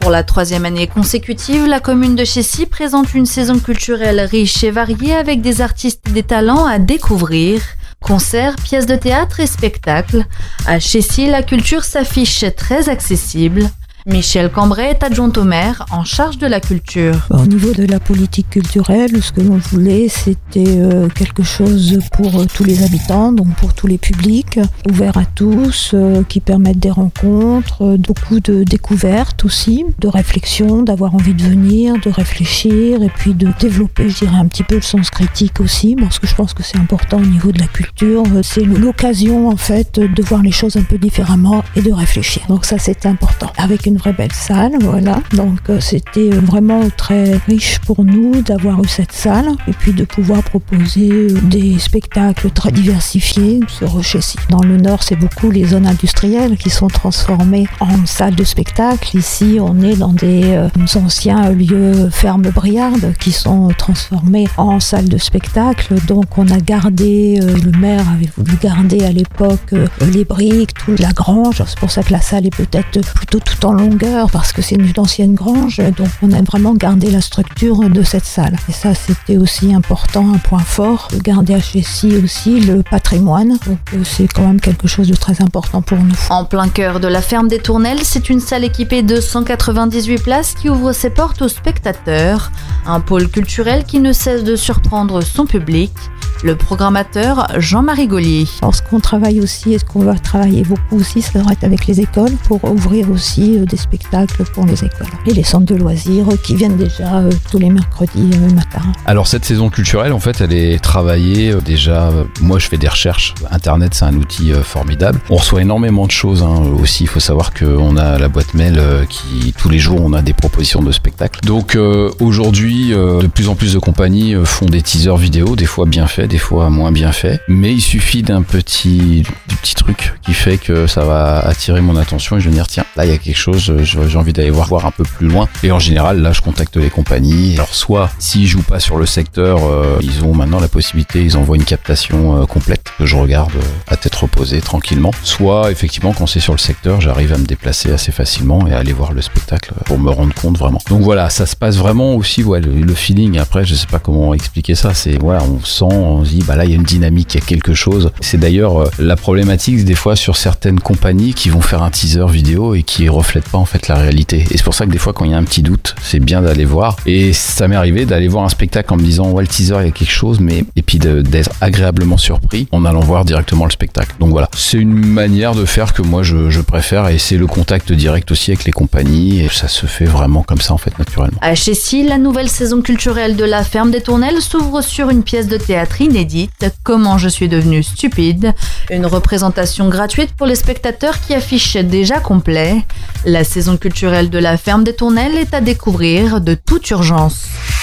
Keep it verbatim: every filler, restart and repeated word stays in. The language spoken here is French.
Pour la troisième année consécutive, la commune de Chécy présente une saison culturelle riche et variée avec des artistes et des talents à découvrir. Concerts, pièces de théâtre et spectacles. À Chécy, la culture s'affiche très accessible. Michel Cambrai est adjointe au maire en charge de la culture. Au niveau de la politique culturelle, ce que l'on voulait, c'était euh, quelque chose pour euh, tous les habitants, donc pour tous les publics, ouvert à tous, euh, qui permettent des rencontres, euh, beaucoup de découvertes aussi, de réflexion, d'avoir envie de venir, de réfléchir et puis de développer, je dirais, un petit peu le sens critique aussi, parce que je pense que c'est important au niveau de la culture. C'est l'occasion, en fait, de voir les choses un peu différemment et de réfléchir. Donc ça, c'était important. Avec une vraie belle salle, voilà. Donc euh, c'était vraiment très riche pour nous d'avoir eu cette salle et puis de pouvoir proposer euh, des spectacles très diversifiés sur Chécy. Dans le nord, c'est beaucoup les zones industrielles qui sont transformées en salles de spectacle. Ici, on est dans des euh, anciens lieux fermes briardes qui sont transformés en salles de spectacle. Donc on a gardé, euh, le maire avait voulu garder à l'époque euh, les briques, toute la grange. C'est pour ça que la salle est peut-être plutôt tout en longueur parce que c'est une ancienne grange, donc on a vraiment gardé la structure de cette salle. Et ça, c'était aussi important, un point fort, de garder à Chécy aussi le patrimoine. Donc c'est quand même quelque chose de très important pour nous. En plein cœur de la ferme des Tournelles, c'est une salle équipée de cent quatre-vingt-dix-huit places qui ouvre ses portes aux spectateurs. Un pôle culturel qui ne cesse de surprendre son public. Le programmateur Jean-Marie Gaulier. Alors ce qu'on travaille aussi et ce qu'on va travailler beaucoup aussi, ça va être avec les écoles pour ouvrir aussi des spectacles pour les écoles. Et les centres de loisirs qui viennent déjà euh, tous les mercredis euh, matin. Alors cette saison culturelle, en fait, elle est travaillée euh, déjà, euh, moi je fais des recherches. Internet, c'est un outil euh, formidable. On reçoit énormément de choses hein, aussi. Il faut savoir qu'on a la boîte mail euh, qui, tous les jours, on a des propositions de spectacles. Donc euh, aujourd'hui, euh, de plus en plus de compagnies euh, font des teasers vidéo, des fois bien faits, des fois moins bien fait, mais il suffit d'un petit, du petit truc qui fait que ça va attirer mon attention et je vais me dire tiens, là il y a quelque chose, j'ai envie d'aller voir, voir un peu plus loin. Et en général, là je contacte les compagnies. Alors soit s'ils jouent pas sur le secteur, euh, ils ont maintenant la possibilité, ils envoient une captation euh, complète que je regarde euh, à tête reposée tranquillement. Soit effectivement quand c'est sur le secteur, j'arrive à me déplacer assez facilement et à aller voir le spectacle pour me rendre compte vraiment. Donc voilà, ça se passe vraiment aussi, ouais, le, le feeling. Après, je sais pas comment expliquer ça. C'est voilà, on sent, on se dit bah là il y a une dynamique, il y a quelque chose. C'est d'ailleurs euh, la problématique des fois sur certaines compagnies qui vont faire un teaser vidéo et qui reflètent pas en fait la réalité. Et c'est pour ça que des fois quand il y a un petit doute, c'est bien d'aller voir. Et ça m'est arrivé d'aller voir un spectacle en me disant ouais le teaser il y a quelque chose, mais et puis de, d'être agréablement surpris en allant voir directement le spectacle. Donc voilà, c'est une manière de faire que moi je, je préfère et c'est le contact direct aussi avec les compagnies et ça se fait vraiment comme ça en fait naturellement. À Chécy, la nouvelle saison culturelle de la ferme des Tournelles s'ouvre sur une pièce de théâtre inédite, Comment je suis devenue stupide, une représentation gratuite pour les spectateurs qui affiche déjà complet. La saison culturelle de la ferme des Tournelles est à découvrir de toute urgence.